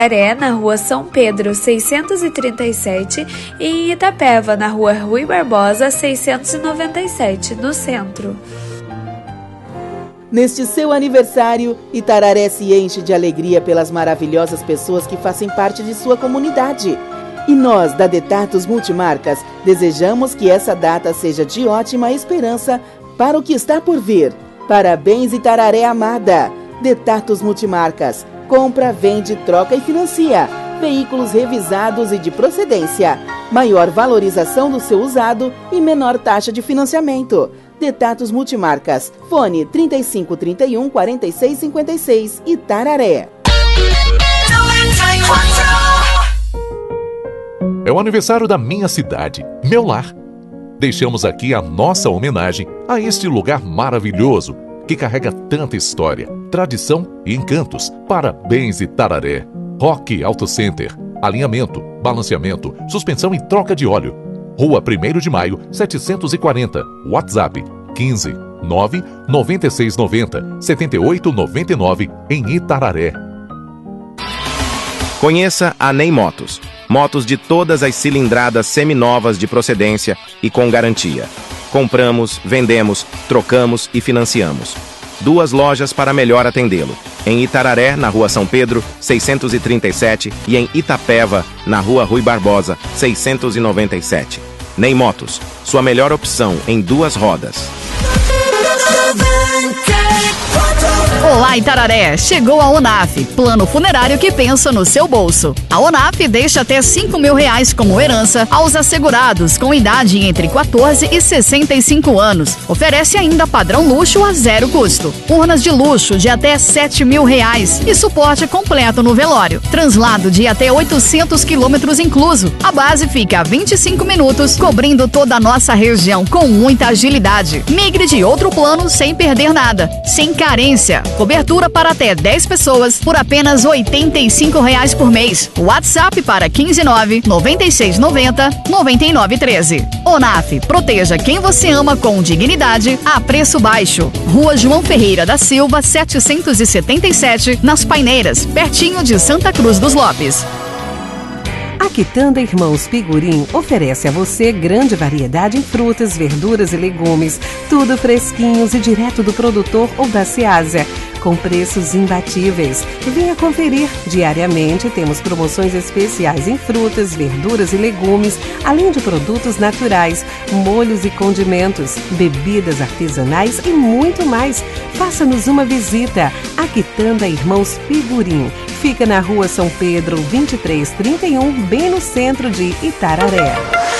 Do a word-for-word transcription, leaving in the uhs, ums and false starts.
Itararé, na rua São Pedro, seiscentos e trinta e sete, e em Itapeva, na rua Rui Barbosa, seiscentos e noventa e sete, no centro. Neste seu aniversário, Itararé se enche de alegria pelas maravilhosas pessoas que fazem parte de sua comunidade. E nós, da Detatos Multimarcas, desejamos que essa data seja de ótima esperança para o que está por vir. Parabéns, Itararé amada! Detatos Multimarcas. Compra, vende, troca e financia. Veículos revisados e de procedência. Maior valorização do seu usado e menor taxa de financiamento. Detatos Multimarcas. Fone trinta e cinco, trinta e um, quarenta e seis, cinquenta e seis. Itararé. É o aniversário da minha cidade, meu lar. Deixamos aqui a nossa homenagem a este lugar maravilhoso que carrega tanta história, tradição e encantos. Parabéns, Itararé. Rock Auto Center. Alinhamento, balanceamento, suspensão e troca de óleo. Rua primeiro de maio, setecentos e quarenta. WhatsApp quinze, nove, noventa e seis noventa, setenta e oito noventa e nove, em Itararé. Conheça a Ney Motos. Motos de todas as cilindradas seminovas de procedência e com garantia. Compramos, vendemos, trocamos e financiamos. Duas lojas para melhor atendê-lo. Em Itararé, na rua São Pedro, seiscentos e trinta e sete, e em Itapeva, na rua Rui Barbosa, seiscentos e noventa e sete. Ney Motos, sua melhor opção em duas rodas. Olá, Itararé! Chegou a ONAF, plano funerário que pensa no seu bolso. A ONAF deixa até cinco mil reais como herança aos assegurados com idade entre quatorze e sessenta e cinco anos. Oferece ainda padrão luxo a zero custo. Urnas de luxo de até sete mil reais e suporte completo no velório. Translado de até oitocentos quilômetros incluso. A base fica a vinte e cinco minutos, cobrindo toda a nossa região com muita agilidade. Migre de outro plano sem perder nada, sem carência. Cobertura para até dez pessoas por apenas oitenta e cinco reais por mês. WhatsApp para quinze nove, noventa e seis noventa, noventa e nove treze. ONAF, proteja quem você ama com dignidade a preço baixo. Rua João Ferreira da Silva, setecentos e setenta e sete, nas Paineiras, pertinho de Santa Cruz dos Lopes. A Quitanda Irmãos Pigurim oferece a você grande variedade em frutas, verduras e legumes, tudo fresquinhos e direto do produtor ou da Ceasa, com preços imbatíveis. Venha conferir. Diariamente temos promoções especiais em frutas, verduras e legumes, além de produtos naturais, molhos e condimentos, bebidas artesanais e muito mais. Faça-nos uma visita. A Quitanda Irmãos Pigurim fica na rua São Pedro, vinte e três trinta e um, bem no centro de Itararé.